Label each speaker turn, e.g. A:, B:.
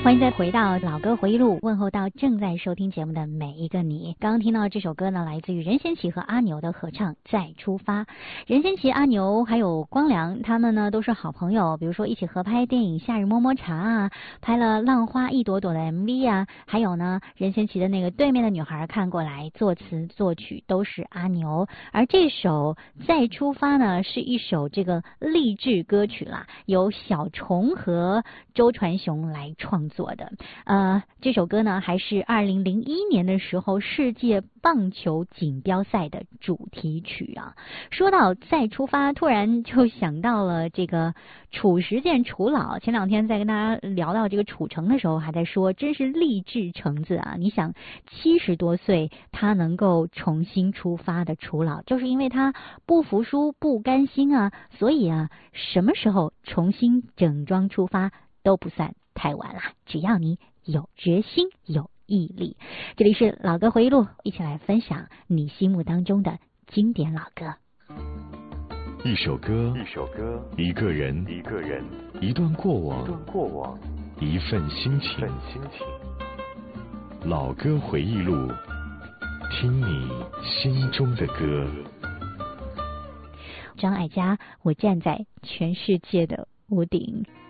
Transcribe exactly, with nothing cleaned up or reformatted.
A: 欢迎再回到老歌回忆录，问候到正在收听节目的每一个你。刚刚听到这首歌呢，来自于任贤齐和阿牛的合唱《再出发》。任贤齐、阿牛还有光良，他们呢都是好朋友，比如说一起合拍电影《夏日么么茶》啊，拍了《浪花一朵朵》的 M V 啊，还有呢任贤齐的那个对面的女孩看过来，作词作曲都是阿牛。而这首《再出发》呢，是一首这个励志歌曲啦，由小虫和周传雄来创作的。呃，这首歌呢，还是二零零一年的时候世界棒球锦标赛的主题曲啊。说到再出发，突然就想到了这个褚时健褚老。前两天在跟大家聊到这个褚橙的时候，还在说，真是励志橙子啊！你想，七十多岁他能够重新出发的褚老，就是因为他不服输、不甘心啊，所以啊，什么时候重新整装出发都不算太晚了，只要你有决心、有毅力。这里是老歌回忆录，一起来分享你心目当中的经典老歌。
B: 一首歌，
C: 一首歌，
B: 一个人，
C: 一个人，
B: 一段过往，
C: 一段过往，
B: 一份心情，
C: 一份心情。
B: 老歌回忆录，听你心中的歌。
A: 张艾嘉，我站在全世界的屋顶。